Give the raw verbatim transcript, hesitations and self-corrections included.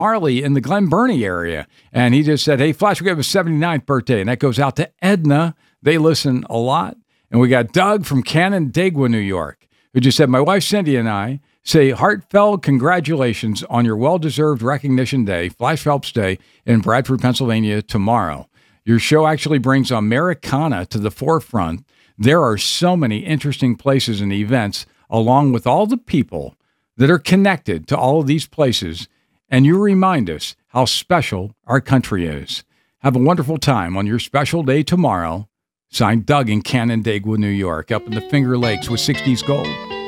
Arley in the Glen Burnie area. And he just said, hey, Flash, we have a seventy-ninth birthday. And that goes out to Edna. They listen a lot. And we got Doug from Canandaigua, New York, who just said, my wife Cindy and I say heartfelt congratulations on your well-deserved recognition day, Flash Phelps Day, in Bradford, Pennsylvania tomorrow. Your show actually brings Americana to the forefront. There are so many interesting places and events, along with all the people that are connected to all of these places, and you remind us how special our country is. Have a wonderful time on your special day tomorrow. Signed, Doug in Canandaigua, New York, up in the Finger Lakes with sixties Gold.